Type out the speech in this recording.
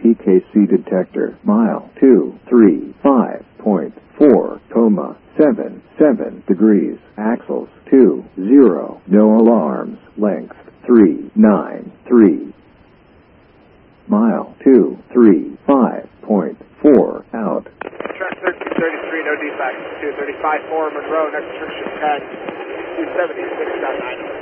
PKC detector. Mile 235.4, 77 degrees. Axles 20. No alarms. Length 393. Mile 235.4 out. Track 1333, no defects. 235.4 Monroe, next restriction 10. 276.9.